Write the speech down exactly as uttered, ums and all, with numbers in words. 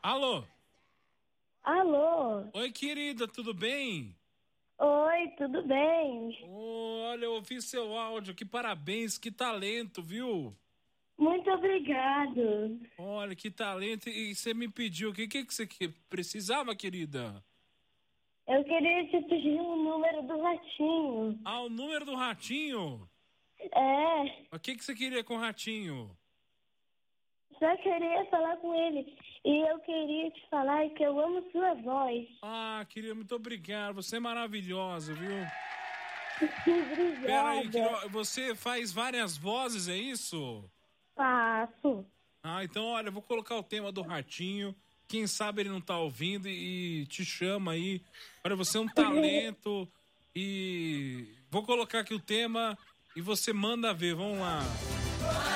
Alô? Alô? Oi, querida, tudo bem? Oi, tudo bem? Oh, olha, eu ouvi seu áudio, que parabéns, que talento, viu? Muito obrigado. Olha, que talento, e você me pediu, o que, que, que você que- precisava, querida? Eu queria te pedir o número do ratinho. Ah, o número do Ratinho? É, O que, que você queria com o Ratinho? só queria falar com ele. E eu queria te falar que eu amo sua voz. Ah, querida, muito obrigado, você é maravilhosa, viu? Pera aí, que Obrigada. eu- você faz várias vozes, é isso? Passo. Ah, então olha, eu vou colocar o tema do Ratinho. Quem sabe ele não tá ouvindo e, e te chama aí. Olha, você é um talento e vou colocar aqui o tema e você manda ver, vamos lá.